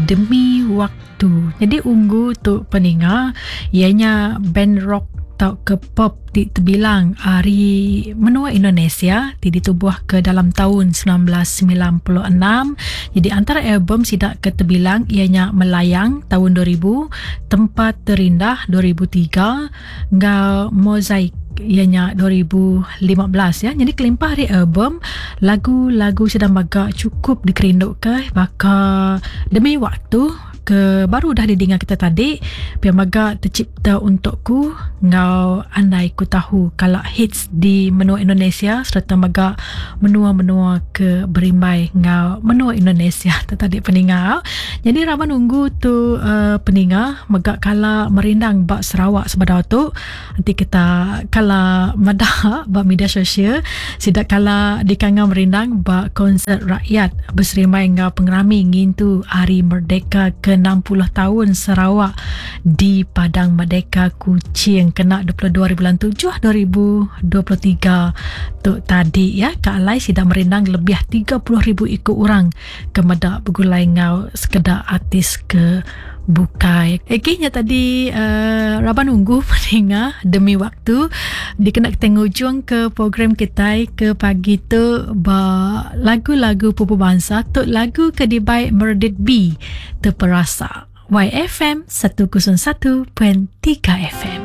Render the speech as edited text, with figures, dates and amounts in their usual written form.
Demi Waktu. Jadi unggu tu pendengar, ianya band rock atau ke pop terbilang hari menua Indonesia ditubuh ke dalam tahun 1996. Jadi antara album sidak ke terbilang ianya Melayang tahun 2000, Tempat Terindah 2003, Ngau Mozaik ianya 2015 ya. Jadi kelimpah hari album lagu-lagu sedang bagak cukup dikerinduk ke baka Demi Waktu ke baru dah didengar kita tadi, biar maga tercipta untukku, ngau andai ku tahu kalau hits di menua Indonesia serta maga menua-menua ke berimbai ngau menua Indonesia tadi pendengar. Jadi Raba nunggu tu pendengar maga kala merindang bak Sarawak sebadau tu, nanti kita kala madah bak media sosial sidak kala dikanga merindang bak konsert rakyat berserimai ngau pengerami ngintu Hari Merdeka ke 60 tahun Sarawak di Padang Merdeka Kuching kena 22 bulan 7 2023 tu tadi ya. Kak Alai sidang merindang lebih 30,000 ikut orang ke medak bergulai ngau sekedar artis ke bukai. Nya tadi Raba nunggu mendengar Demi Waktu dikena tengok ujung ke program kita ke pagi tu ba lagu-lagu pupu bangsa tu lagu ke dibaik Merdit B terperasa YFM 101.3 FM.